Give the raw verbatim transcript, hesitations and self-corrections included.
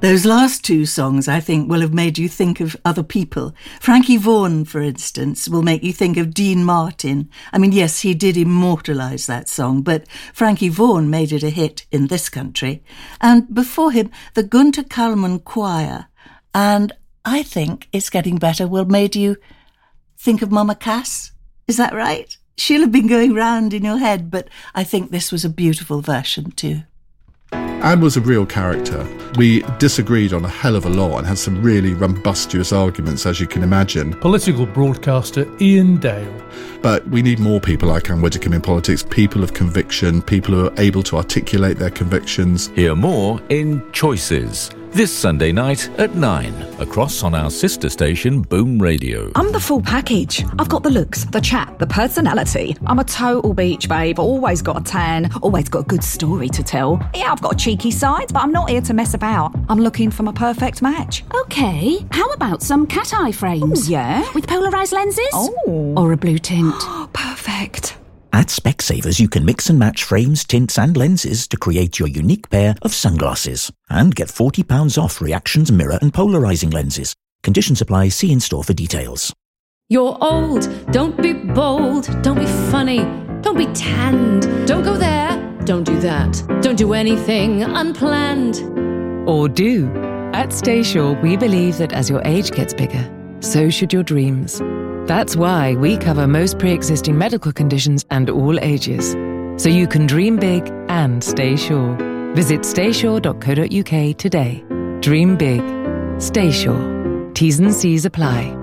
Those last two songs, I think, will have made you think of other people. Frankie Vaughan, for instance, will make you think of Dean Martin. I mean, yes, he did immortalise that song, but Frankie Vaughan made it a hit in this country. And before him, the Gunter Kallman Choir. And I think It's Getting Better will made you think of Mama Cass. Is that right? She'll have been going round in your head, but I think this was a beautiful version too. Anne was a real character. We disagreed on a hell of a lot and had some really rumbustious arguments, as you can imagine. Political broadcaster Ian Dale. But we need more people like Anne Widdecombe in politics, people of conviction, people who are able to articulate their convictions. Hear more in Choices, this Sunday night at nine, across on our sister station, Boom Radio. I'm the full package. I've got the looks, the chat, the personality. I'm a total beach babe, always got a tan, always got a good story to tell. Yeah, I've got a cheeky side, but I'm not here to mess about. I'm looking for my perfect match. OK, how about some cat-eye frames? Ooh, yeah? With polarised lenses? Oh. Or a blue tint? Perfect. At Specsavers, you can mix and match frames, tints and lenses to create your unique pair of sunglasses. And get forty pounds off Reactions mirror and polarising lenses. Conditions apply. See in-store for details. You're old. Don't be bold. Don't be funny. Don't be tanned. Don't go there. Don't do that. Don't do anything unplanned. Or do. At StaySure, we believe that as your age gets bigger, so should your dreams. That's why we cover most pre-existing medical conditions and all ages. So you can dream big and stay sure. Visit stay sure dot co dot uk today. Dream big. Stay sure. T's and C's apply.